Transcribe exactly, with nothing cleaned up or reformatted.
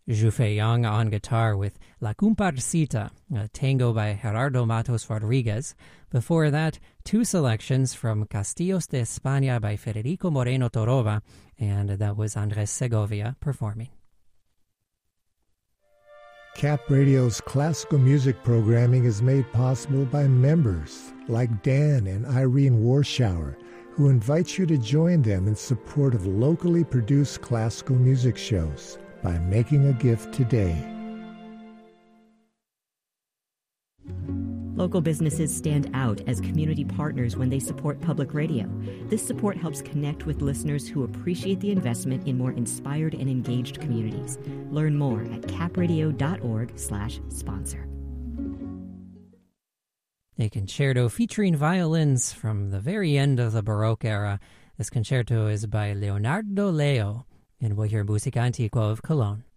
Zhufe Yang on guitar with La Comparsita, a tango by Gerardo Matos Rodriguez. Before that, two selections from Castillos de España by Federico Moreno Torroba, and that was Andres Segovia performing. Cap Radio's classical music programming is made possible by members like Dan and Irene Warschauer, who invite you to join them in support of locally produced classical music shows by making a gift today. Local businesses stand out as community partners when they support public radio. This support helps connect with listeners who appreciate the investment in more inspired and engaged communities. Learn more at capradio.org slash sponsor. A concerto featuring violins from the very end of the Baroque era. This concerto is by Leonardo Leo, and we'll hear Musica Antigua of Cologne.